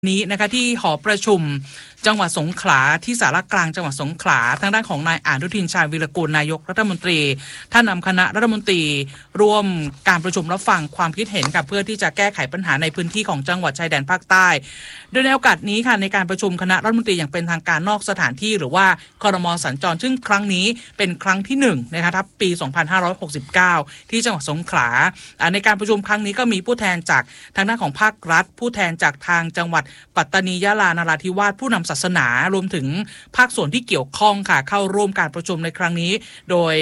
นี้นะคะที่หอประชุมจังหวัดสงขลาที่ศาลากลางจังหวัดสงขลาทางด้านของนายอนุทินชาญวีรกูลนายกรัฐมนตรีท่านนำคณะรัฐมนตรีร่วมการประชุมรับฟังความคิดเห็นค่ะเพื่อที่จะแก้ไขปัญหาในพื้นที่ของจังหวัดชายแดนภาคใต้โดยในโอกาสนี้ค่ะในการประชุมคณะรัฐมนตรีอย่างเป็นทางการนอกสถานที่หรือว่าครม.สัญจรซึ่งครั้งนี้เป็นครั้งที่1นะคะทับปี2569ที่จังหวัดสงขลาในการประชุมครั้งนี้ก็มีผู้แทนจากทางด้านของภาครัฐผู้แทนจากทางจังหวัดปัตตานียะลานราธิวาสผู้นำศาสนารวมถึงภาคส่วนที่เกี่ยวข้องค่ะเข้าร่วมการประชุมในครั้งนี้โดย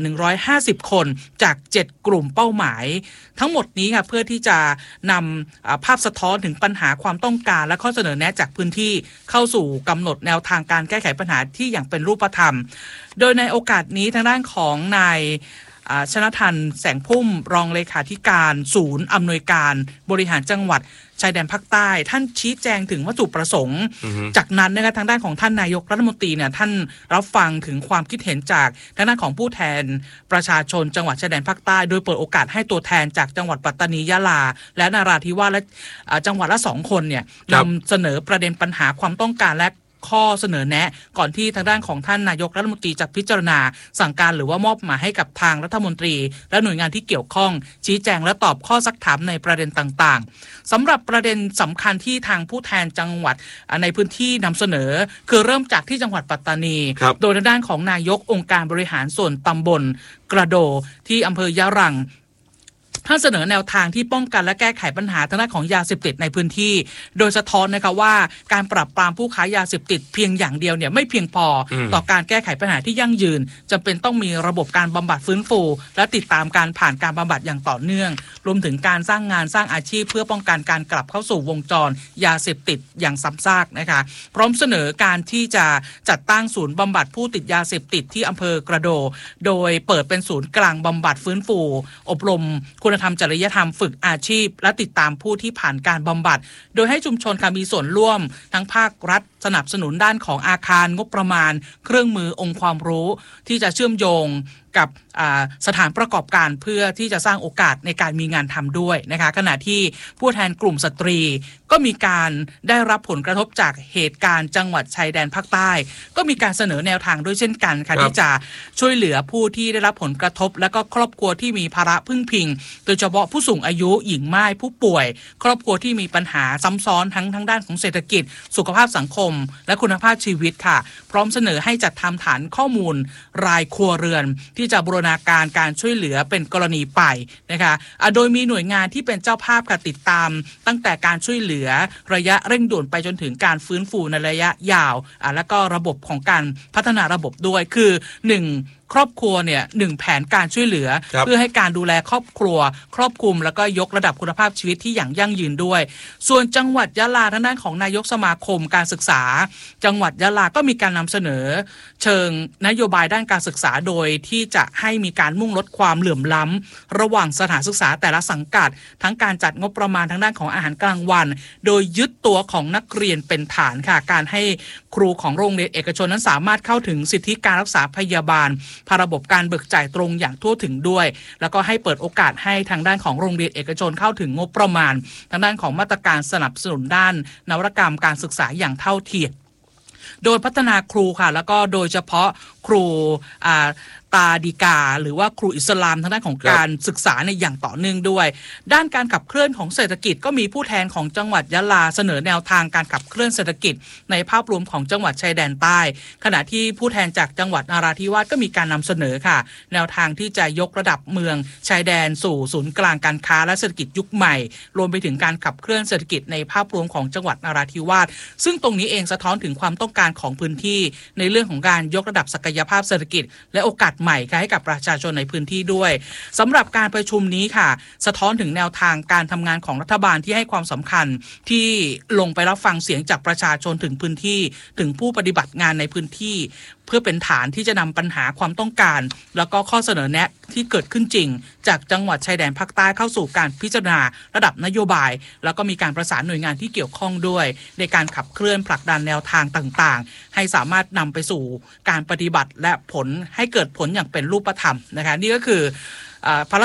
150 คนจาก7กลุ่มเป้าหมายทั้งหมดนี้ค่ะเพื่อที่จะนำภาพสะท้อนถึงปัญหาความต้องการและข้อเสนอแนะจากพื้นที่เข้าสู่กำหนดแนวทางการแก้ไขปัญหาที่อย่างเป็นรูปธรรมโดยในโอกาสนี้ทางด้านของนายชนทันแสงพุ่มรองเลขาธิการศูนย์อำนวยการบริหารจังหวัดชายแดนภาคใต้ท่านชี้แจงถึงวัตถุประสงค์จากนั้นนะคะทางด้านของท่านนายกรัฐมนตรีเนี่ยท่านรับฟังถึงความคิดเห็นจากทางด้านของผู้แทนประชาชนจังหวัดชายแดนภาคใต้โดยเปิดโอกาสให้ตัวแทนจากจังหวัดปัตตานียะลาและนราธิวาสและจังหวัดละ2 คนเนี่ยนำเสนอประเด็นปัญหาความต้องการและข้อเสนอแนะก่อนที่ทางด้านของท่านนายกรัฐมนตรีจะพิจารณาสั่งการหรือว่ามอบหมายให้กับทางรัฐมนตรีและหน่วยงานที่เกี่ยวข้องชี้แจงและตอบข้อซักถามในประเด็นต่างๆสำหรับประเด็นสำคัญที่ทางผู้แทนจังหวัดในพื้นที่นำเสนอคือเริ่มจากที่จังหวัดปัตตานีโดยทางด้านของนายกองค์การบริหารส่วนตำบลกระโดที่อำเภอยะรังท่านเสนอแนวทางที่ป้องกันและแก้ไขปัญหาทางด้านของยาเสพติดในพื้นที่โดยสะท้อนนะคะว่าการปราบปรามผู้ค้ายาเสพติดเพียงอย่างเดียวเนี่ยไม่เพียงพอต่อการแก้ไขปัญหาที่ยั่งยืนจำเป็นต้องมีระบบการบำบัดฟื้นฟูและติดตามการผ่านการบำบัดอย่างต่อเนื่องรวมถึงการสร้างงานสร้างอาชีพเพื่อป้องกันการกลับเข้าสู่วงจรยาเสพติดอย่างซ้ำซากนะคะพร้อมเสนอการที่จะจัดตั้งศูนย์บำบัดผู้ติดยาเสพติดที่อำเภอกระโดโดยเปิดเป็นศูนย์กลางบำบัดฟื้นฟูอบรมคุณธรรมจริยธรรมฝึกอาชีพและติดตามผู้ที่ผ่านการบำบัดโดยให้ชุมชนค่ะมีส่วนร่วมทั้งภาครัฐสนับสนุนด้านของอาคารงบประมาณเครื่องมือองค์ความรู้ที่จะเชื่อมโยงกับสถานประกอบการเพื่อที่จะสร้างโอกาสในการมีงานทำด้วยนะคะขณะที่ผู้แทนกลุ่มสตรีก็มีการได้รับผลกระทบจากเหตุการณ์จังหวัดชายแดนภาคใต้ก็มีการเสนอแนวทางด้วยเช่นกันค่ะที่จะช่วยเหลือผู้ที่ได้รับผลกระทบและก็ครอบครัวที่มีภาระพึ่งพิงโดยเฉพาะผู้สูงอายุหญิงม่ายผู้ป่วยครอบครัวที่มีปัญหาซ้ำซ้อนทั้งด้านของเศรษฐกิจสุขภาพสังคมและคุณภาพชีวิตค่ะพร้อมเสนอให้จัดทำฐานข้อมูลรายครัวเรือนที่จะบูรณาการช่วยเหลือเป็นกรณีไปนะคะโดยมีหน่วยงานที่เป็นเจ้าภาพค่ะติดตามตั้งแต่การช่วยเหลือระยะเร่งด่วนไปจนถึงการฟื้นฟูในระยะยาวแล้วก็ระบบของการพัฒนาระบบด้วยคือ1ครอบครัวเนี่ย1แผนการช่วยเหลือเพื่อให้การดูแลครอบครัวครอบคลุมแล้วก็ยกระดับคุณภาพชีวิตที่อย่างยั่งยืนด้วยส่วนจังหวัดยะลาทางด้านของนายกสมาคมการศึกษาจังหวัดยะลาก็มีการนำเสนอเชิงนโยบายด้านการศึกษาโดยที่จะให้มีการมุ่งลดความเหลื่อมล้ำระหว่างสถานศึกษาแต่ละสังกัดทั้งการจัดงบประมาณทางด้านของอาหารกลางวันโดยยึดตัวของนักเรียนเป็นฐานค่ะการให้ครูของโรงเรียนเอกชนนั้นสามารถเข้าถึงสิทธิการรักษาพยาบาลผ่านระบบการเบิกจ่ายตรงอย่างทั่วถึงด้วยแล้วก็ให้เปิดโอกาสให้ทางด้านของโรงเรียนเอกชนเข้าถึงงบประมาณทางด้านของมาตรการสนับสนุนด้านนวัตกรรมการศึกษาอย่างเท่าเทียมโดยพัฒนาครูค่ะแล้วก็โดยเฉพาะครูตาดีกาหรือว่าครูอิสลามทางด้านของการศึกษาในอย่างต่อเนื่องด้วยด้านการขับเคลื่อนของเศรษฐกิจก็มีผู้แทนของจังหวัดยะลาเสนอแนวทางการขับเคลื่อนเศรษฐกิจในภาพรวมของจังหวัดชายแดนใต้ขณะที่ผู้แทนจากจังหวัดนราธิวาสก็มีการนำเสนอค่ะแนวทางที่จะยกระดับเมืองชายแดนสู่ศูนย์กลางการค้าและเศรษฐกิจยุคใหม่รวมไปถึงการขับเคลื่อนเศรษฐกิจในภาพรวมของจังหวัดนราธิวาสซึ่งตรงนี้เองสะท้อนถึงความต้องการของพื้นที่ในเรื่องของการยกระดับศักยภาพเศรษฐกิจและโอกาสใหม่ให้กับประชาชนในพื้นที่ด้วยสำหรับการประชุมนี้ค่ะสะท้อนถึงแนวทางการทำงานของรัฐบาลที่ให้ความสำคัญที่ลงไปรับฟังเสียงจากประชาชนถึงพื้นที่ถึงผู้ปฏิบัติงานในพื้นที่เพื่อเป็นฐานที่จะนำปัญหาความต้องการแล้วก็ข้อเสนอแนะที่เกิดขึ้นจริงจากจังหวัดชายแดนภาคใต้เข้าสู่การพิจารณาระดับนโยบายแล้วก็มีการประสานหน่วยงานที่เกี่ยวข้องด้วยในการขับเคลื่อนผลักดันแนวทางต่างๆให้สามารถนำไปสู่การปฏิบัติและผลให้เกิดผลอย่างเป็นรูปธรรมนะคะนี่ก็คือภารกิจ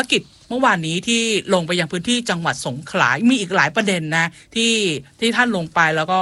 เมื่อวานนี้ที่ลงไปยังพื้นที่จังหวัดสงขลามีอีกหลายประเด็นนะที่ท่านลงไปแล้วก็